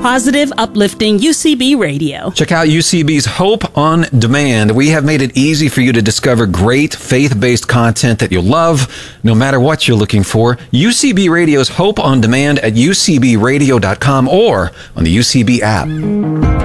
Positive, uplifting UCB radio. Check out UCB's Hope on Demand. We have made it easy for you to discover great faith-based content that you'll love, no matter what you're looking for. UCB Radio's Hope on Demand at ucbradio.com or on the UCB app.